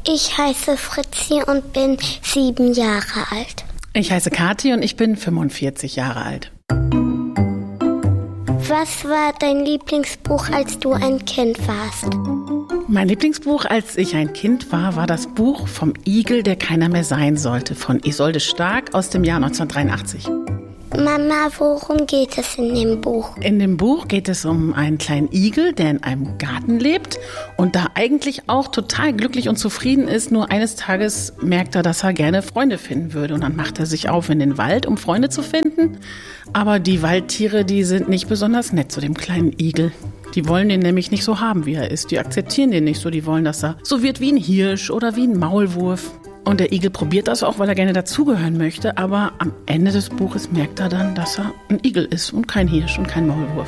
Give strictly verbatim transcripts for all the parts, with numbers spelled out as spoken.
Ich heiße Fritzi und bin sieben Jahre alt. Ich heiße Kathi und ich bin fünfundvierzig Jahre alt. Was war dein Lieblingsbuch, als du ein Kind warst? Mein Lieblingsbuch, als ich ein Kind war, war das Buch vom Igel, der keiner mehr sein sollte, von Isolde Stark aus dem Jahr neunzehnhundertdreiundachtzig. Mama, worum geht es in dem Buch? In dem Buch geht es um einen kleinen Igel, der in einem Garten lebt und da eigentlich auch total glücklich und zufrieden ist. Nur eines Tages merkt er, dass er gerne Freunde finden würde. Und dann macht er sich auf in den Wald, um Freunde zu finden. Aber die Waldtiere, die sind nicht besonders nett zu dem kleinen Igel. Die wollen ihn nämlich nicht so haben, wie er ist. Die akzeptieren den nicht so. Die wollen, dass er so wird wie ein Hirsch oder wie ein Maulwurf. Und der Igel probiert das auch, weil er gerne dazugehören möchte. Aber am Ende des Buches merkt er dann, dass er ein Igel ist und kein Hirsch und kein Maulwurf.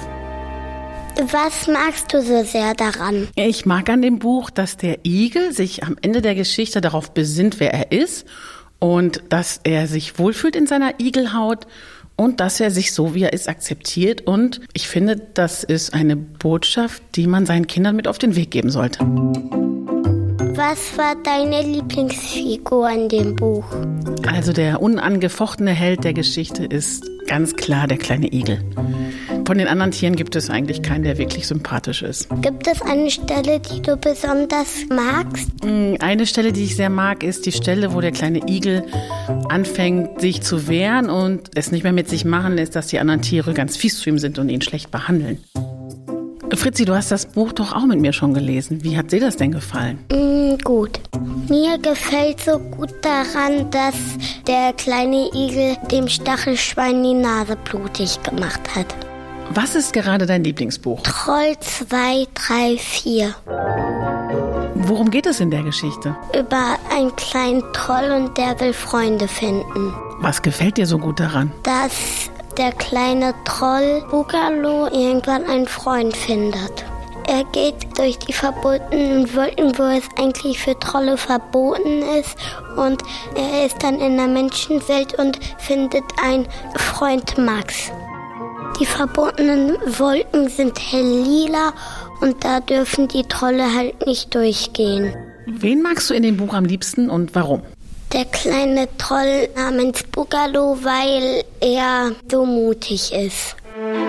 Was magst du so sehr daran? Ich mag an dem Buch, dass der Igel sich am Ende der Geschichte darauf besinnt, wer er ist. Und dass er sich wohlfühlt in seiner Igelhaut. Und dass er sich so, wie er ist, akzeptiert. Und ich finde, das ist eine Botschaft, die man seinen Kindern mit auf den Weg geben sollte. Was war deine Lieblingsfigur in dem Buch? Also der unangefochtene Held der Geschichte ist ganz klar der kleine Igel. Von den anderen Tieren gibt es eigentlich keinen, der wirklich sympathisch ist. Gibt es eine Stelle, die du besonders magst? Eine Stelle, die ich sehr mag, ist die Stelle, wo der kleine Igel anfängt, sich zu wehren und es nicht mehr mit sich machen lässt, dass die anderen Tiere ganz fies zu ihm sind und ihn schlecht behandeln. Fritzi, du hast das Buch doch auch mit mir schon gelesen. Wie hat dir das denn gefallen? Mm, gut. Mir gefällt so gut daran, dass der kleine Igel dem Stachelschwein die Nase blutig gemacht hat. Was ist gerade dein Lieblingsbuch? Troll zwei, drei, vier. Worum geht es in der Geschichte? Über einen kleinen Troll und der will Freunde finden. Was gefällt dir so gut daran? Dass der kleine Troll Bugalo irgendwann einen Freund findet. Er geht durch die verbotenen Wolken, wo es eigentlich für Trolle verboten ist. Und er ist dann in der Menschenwelt und findet einen Freund Max. Die verbotenen Wolken sind helllila und da dürfen die Trolle halt nicht durchgehen. Wen magst du in dem Buch am liebsten und warum? Der kleine Troll namens Bugalo, weil er so mutig ist.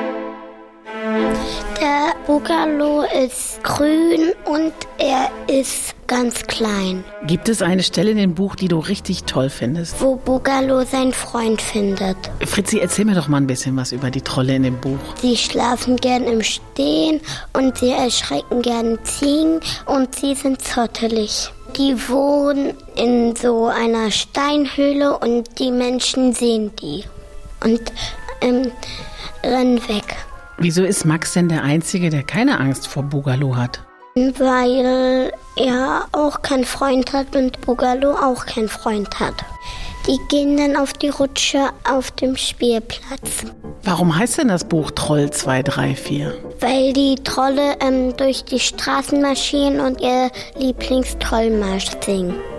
Der Bugalo ist grün und er ist ganz klein. Gibt es eine Stelle in dem Buch, die du richtig toll findest? Wo Bugalo seinen Freund findet. Fritzi, erzähl mir doch mal ein bisschen was über die Trolle in dem Buch. Sie schlafen gern im Stehen und sie erschrecken gern Ziegen und sie sind zottelig. Die wohnen in so einer Steinhöhle und die Menschen sehen die und ähm, rennen weg. Wieso ist Max denn der Einzige, der keine Angst vor Bugalo hat? Weil er auch keinen Freund hat und Bugalo auch keinen Freund hat. Die gehen dann auf die Rutsche auf dem Spielplatz. Warum heißt denn das Buch Troll zwei, drei, vier? Weil die Trolle ähm, durch die Straßen marschieren und ihr Lieblingstrollmarsch singen.